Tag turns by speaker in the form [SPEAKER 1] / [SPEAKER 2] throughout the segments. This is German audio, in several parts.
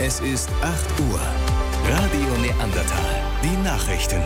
[SPEAKER 1] Es ist 8 Uhr. Radio Neandertal. Die Nachrichten.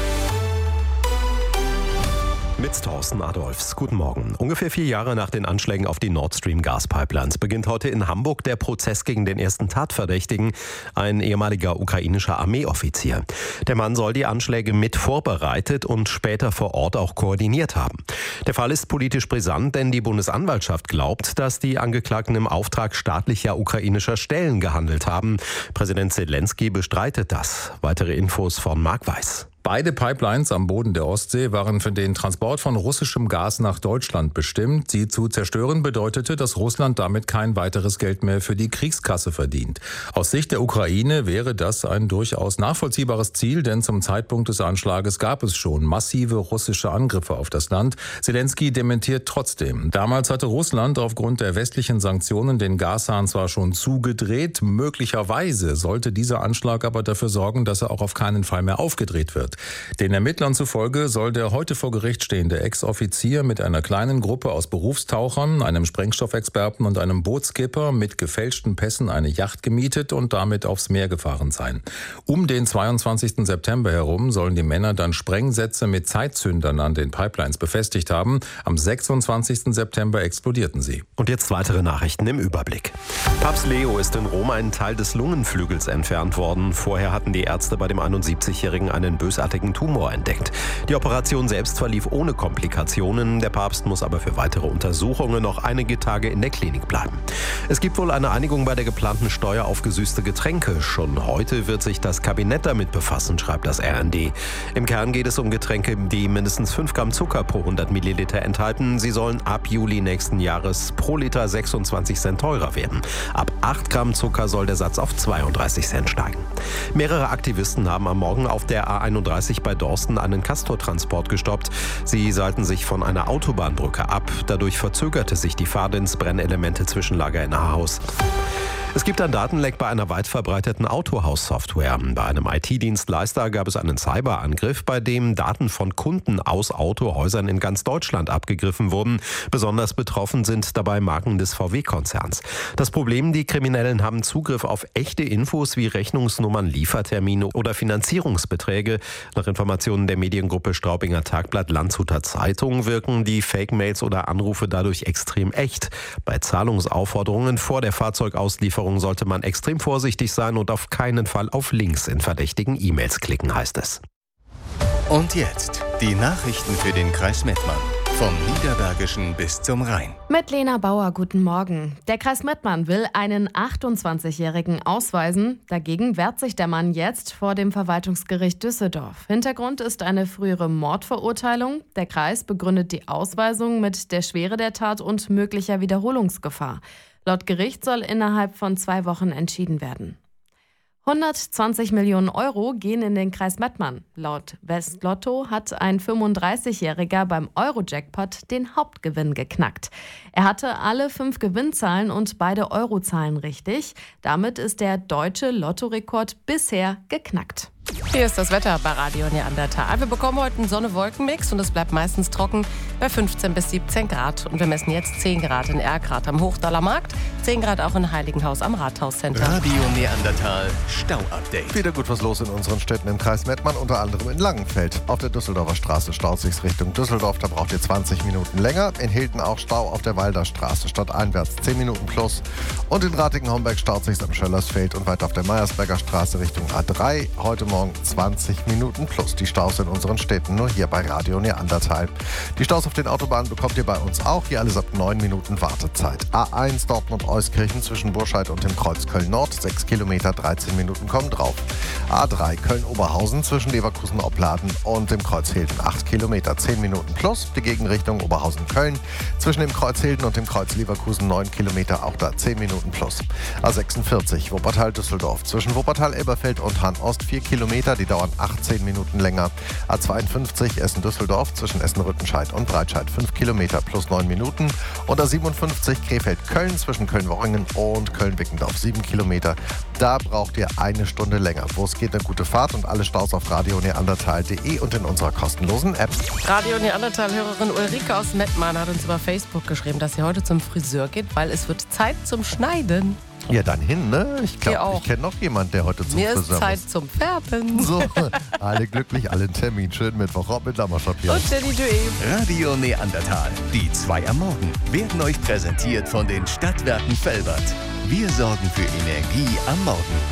[SPEAKER 2] Mit Thorsten Adolfs. Guten Morgen. Ungefähr 4 Jahre nach den Anschlägen auf die Nord Stream Gaspipelines beginnt heute in Hamburg der Prozess gegen den ersten Tatverdächtigen, ein ehemaliger ukrainischer Armeeoffizier. Der Mann soll die Anschläge mit vorbereitet und später vor Ort auch koordiniert haben. Der Fall ist politisch brisant, denn die Bundesanwaltschaft glaubt, dass die Angeklagten im Auftrag staatlicher ukrainischer Stellen gehandelt haben. Präsident Zelensky bestreitet das. Weitere Infos von Marc Weiß.
[SPEAKER 3] Beide Pipelines am Boden der Ostsee waren für den Transport von russischem Gas nach Deutschland bestimmt. Sie zu zerstören bedeutete, dass Russland damit kein weiteres Geld mehr für die Kriegskasse verdient. Aus Sicht der Ukraine wäre das ein durchaus nachvollziehbares Ziel, denn zum Zeitpunkt des Anschlages gab es schon massive russische Angriffe auf das Land. Zelensky dementiert trotzdem. Damals hatte Russland aufgrund der westlichen Sanktionen den Gashahn zwar schon zugedreht, möglicherweise sollte dieser Anschlag aber dafür sorgen, dass er auch auf keinen Fall mehr aufgedreht wird. Den Ermittlern zufolge soll der heute vor Gericht stehende Ex-Offizier mit einer kleinen Gruppe aus Berufstauchern, einem Sprengstoffexperten und einem Bootskipper mit gefälschten Pässen eine Yacht gemietet und damit aufs Meer gefahren sein. Um den 22. September herum sollen die Männer dann Sprengsätze mit Zeitzündern an den Pipelines befestigt haben. Am 26. September explodierten sie.
[SPEAKER 2] Und jetzt weitere Nachrichten im Überblick. Papst Leo ist in Rom einen Teil des Lungenflügels entfernt worden. Vorher hatten die Ärzte bei dem 71-Jährigen einen bösartigen Tumor entdeckt. Die Operation selbst verlief ohne Komplikationen. Der Papst muss aber für weitere Untersuchungen noch einige Tage in der Klinik bleiben. Es gibt wohl eine Einigung bei der geplanten Steuer auf gesüßte Getränke. Schon heute wird sich das Kabinett damit befassen, schreibt das RND. Im Kern geht es um Getränke, die mindestens 5 Gramm Zucker pro 100 Milliliter enthalten. Sie sollen ab Juli nächsten Jahres pro Liter 26 Cent teurer werden. Ab 8 Gramm Zucker soll der Satz auf 32 Cent steigen. Mehrere Aktivisten haben am Morgen auf der A31 bei Dorsten einen Castortransport gestoppt. Sie seilten sich von einer Autobahnbrücke ab. Dadurch verzögerte sich die Fahrt ins Brennelemente-Zwischenlager in Ahaus. Es gibt ein Datenleck bei einer weit verbreiteten Autohaus-Software. Bei einem IT-Dienstleister gab es einen Cyberangriff, bei dem Daten von Kunden aus Autohäusern in ganz Deutschland abgegriffen wurden. Besonders betroffen sind dabei Marken des VW-Konzerns. Das Problem, die Kriminellen haben Zugriff auf echte Infos wie Rechnungsnummern, Liefertermine oder Finanzierungsbeträge. Nach Informationen der Mediengruppe Straubinger Tagblatt Landshuter Zeitung wirken die Fake-Mails oder Anrufe dadurch extrem echt. Bei Zahlungsaufforderungen vor der Fahrzeugauslieferung sollte man extrem vorsichtig sein und auf keinen Fall auf Links in verdächtigen E-Mails klicken, heißt es.
[SPEAKER 1] Und jetzt die Nachrichten für den Kreis Mettmann. Vom Niederbergischen bis zum Rhein.
[SPEAKER 4] Mit Lena Bauer, guten Morgen. Der Kreis Mettmann will einen 28-Jährigen ausweisen. Dagegen wehrt sich der Mann jetzt vor dem Verwaltungsgericht Düsseldorf. Hintergrund ist eine frühere Mordverurteilung. Der Kreis begründet die Ausweisung mit der Schwere der Tat und möglicher Wiederholungsgefahr. Laut Gericht soll innerhalb von 2 Wochen entschieden werden. 120 Millionen Euro gehen in den Kreis Mettmann. Laut Westlotto hat ein 35-Jähriger beim Euro-Jackpot den Hauptgewinn geknackt. Er hatte alle 5 Gewinnzahlen und beide Eurozahlen richtig. Damit ist der deutsche Lottorekord bisher geknackt.
[SPEAKER 5] Hier ist das Wetter bei Radio Neandertal. Wir bekommen heute einen Sonne-Wolken-Mix und es bleibt meistens trocken bei 15 bis 17 Grad. Und wir messen jetzt 10 Grad in Erkrath am Hochdaler Markt, 10 Grad auch in Heiligenhaus am Rathauscenter.
[SPEAKER 1] Radio Neandertal Stau-Update.
[SPEAKER 6] Wieder gut was los in unseren Städten im Kreis Mettmann, unter anderem in Langenfeld. Auf der Düsseldorfer Straße staut sich's Richtung Düsseldorf, da braucht ihr 20 Minuten länger. In Hilden auch Stau auf der Walder Straße, stadteinwärts 10 Minuten plus. Und in Ratingen-Homberg staut sich's am Schöllersfeld und weiter auf der Meiersberger Straße Richtung A3. Heute Morgen 20 Minuten plus. Die Staus in unseren Städten nur hier bei Radio Neandertal. Die Staus auf den Autobahnen bekommt ihr bei uns auch. Hier alles ab 9 Minuten Wartezeit. A1 Dortmund-Euskirchen zwischen Burscheid und dem Kreuz Köln-Nord. 6 Kilometer, 13 Minuten kommen drauf. A3 Köln-Oberhausen zwischen Leverkusen-Opladen und dem Kreuz Hilden. 8 Kilometer, 10 Minuten plus. Die Gegenrichtung Oberhausen-Köln. Zwischen dem Kreuz Hilden und dem Kreuz Leverkusen 9 Kilometer, auch da 10 Minuten plus. A46 Wuppertal-Düsseldorf zwischen Wuppertal-Elberfeld und Hahn-Ost 4 Kilometer. Die dauern 18 Minuten länger. A52 Essen-Düsseldorf zwischen Essen-Rüttenscheid und Breitscheid 5 Kilometer plus 9 Minuten. Und A57 Krefeld-Köln zwischen Köln-Worringen und Köln-Wickendorf 7 Kilometer. Da braucht ihr eine Stunde länger. Wo es geht, eine gute Fahrt und alle Staus auf radioneandertal.de und in unserer kostenlosen App.
[SPEAKER 5] Radio Neandertal-Hörerin Ulrike aus Mettmann hat uns über Facebook geschrieben, dass sie heute zum Friseur geht, weil es wird Zeit zum Schneiden.
[SPEAKER 6] Ja, dann hin, ne? Ich
[SPEAKER 5] Ihr
[SPEAKER 6] glaube,
[SPEAKER 5] auch.
[SPEAKER 6] ich kenne noch jemanden, der heute zum
[SPEAKER 5] Mir ist
[SPEAKER 6] Friseur
[SPEAKER 5] Zeit
[SPEAKER 6] muss.
[SPEAKER 5] zum Färben.
[SPEAKER 6] So, alle glücklich, alle einen Termin. Schönen Mittwoch, Robin Dammerschott hier.
[SPEAKER 5] Und Jenny Dué.
[SPEAKER 1] Radio Neandertal, die 2 am Morgen, werden euch präsentiert von den Stadtwerken Velbert. Wir sorgen für Energie am Morgen.